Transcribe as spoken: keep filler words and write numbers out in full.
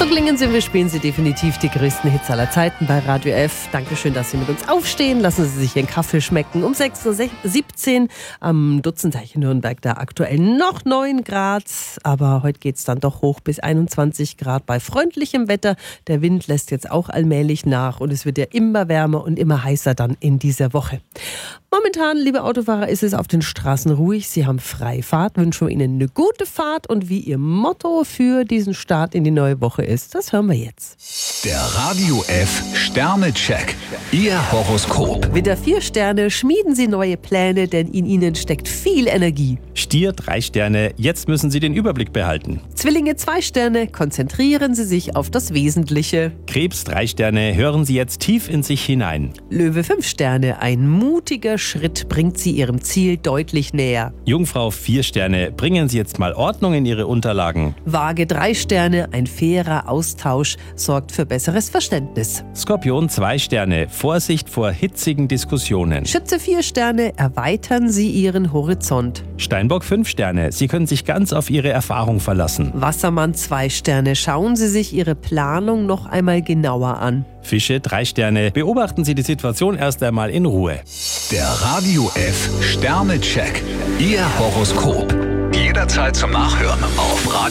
klingen sie, wir spielen sie definitiv die größten Hits aller Zeiten bei Radio F. Dankeschön, dass Sie mit uns aufstehen. Lassen Sie sich Ihren Kaffee schmecken. Um sechs Uhr siebzehn am Dutzendteich in Nürnberg, da aktuell noch neun Grad. Aber heute geht es dann doch hoch bis einundzwanzig Grad bei freundlichem Wetter. Der Wind lässt jetzt auch allmählich nach und es wird ja immer wärmer und immer heißer dann in dieser Woche. Momentan, liebe Autofahrer, ist es auf den Straßen ruhig. Sie haben Freifahrt, wünschen wir Ihnen eine gute Fahrt und wie Ihr Motto für diesen Start in die neue Woche ist, das hören wir jetzt. Der Radio F Sternecheck. Ihr Horoskop. Widder vier Sterne, schmieden Sie neue Pläne, denn in Ihnen steckt viel Energie. Stier drei Sterne, jetzt müssen Sie den Überblick behalten. Zwillinge zwei Sterne, konzentrieren Sie sich auf das Wesentliche. Krebs drei Sterne, hören Sie jetzt tief in sich hinein. Löwe fünf Sterne, ein mutiger Schritt bringt Sie Ihrem Ziel deutlich näher. Jungfrau vier Sterne, bringen Sie jetzt mal Ordnung in Ihre Unterlagen. Waage drei Sterne, ein fairer Austausch sorgt für besseres Verständnis. Skorpion zwei Sterne, Vorsicht vor hitzigen Diskussionen. Schütze vier Sterne, erweitern Sie Ihren Horizont. Steinbock fünf Sterne, Sie können sich ganz auf Ihre Erfahrung verlassen. Wassermann zwei Sterne, schauen Sie sich Ihre Planung noch einmal genauer an. Fische drei Sterne, beobachten Sie die Situation erst einmal in Ruhe. Der Radio F Sternecheck. Ihr Horoskop. Jederzeit zum Nachhören auf Radio